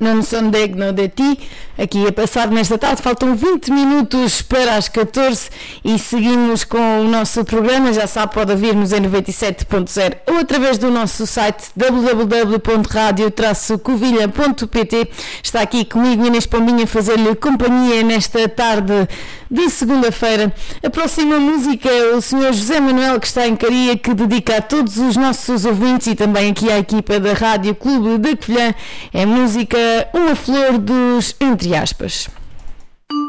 Non son digno de ti, aqui a passar nesta tarde, faltam 20 minutos para as 14 e seguimos com o nosso programa, já sabe, pode ouvir-nos em 97.0 ou através do nosso site www.radio-covilha.pt. Está aqui comigo Inês Pombinha a fazer-lhe companhia nesta tarde de segunda-feira. A próxima música é o Sr. José Manuel, que está em Caria, que dedica a todos os nossos ouvintes e também aqui à equipa da Rádio Clube da Covilhã. É música Uma Flor dos Entre Aspas.